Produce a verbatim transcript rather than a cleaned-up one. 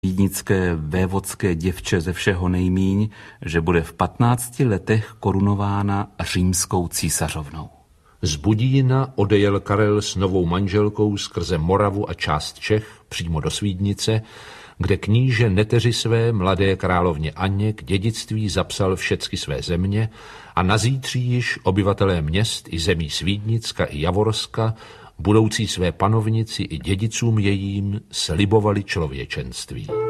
vídnické vévodské děvče ze všeho nejmíň, že bude v patnácti letech korunována římskou císařovnou. Z Budína odejel Karel s novou manželkou skrze Moravu a část Čech přímo do Svídnice, kde kníže neteři své mladé královně Anně k dědictví zapsal všecky své země a nazítří již obyvatelé měst i zemí Svídnicka i Javorska budoucí své panovnici i dědicům jejím slibovali člověčenství.